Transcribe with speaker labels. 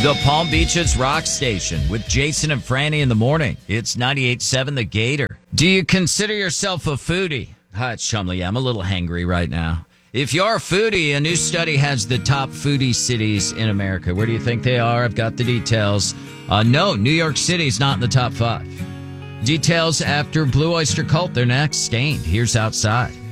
Speaker 1: The Palm Beaches Rock Station with Jason and Franny in the morning. It's 98.7 The Gator. Do you consider yourself a foodie? Hi, it's Chumley. I'm a little hangry right now. If you're a foodie, a new study has the top foodie cities in America. Where do you think they are? I've got the details. No, New York City's not in the top 5. Details after Blue Oyster Cult. They're next. Stained. Here's Outside.